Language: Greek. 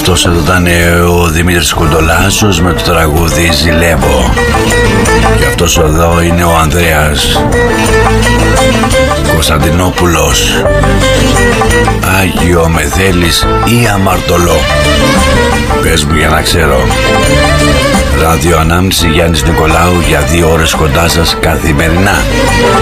Αυτός εδώ ήταν ο Δημήτρης Κοντολάσος με το τραγούδι «Ζηλεύω». Και αυτός εδώ είναι ο Ανδρέας Κωνσταντινόπουλος. Άγιο με θέλεις ή αμαρτωλό? Πες μου για να ξέρω. Ραδιοανάμνηση Γιάννης Νικολάου για 2 ώρες κοντά σας καθημερινά.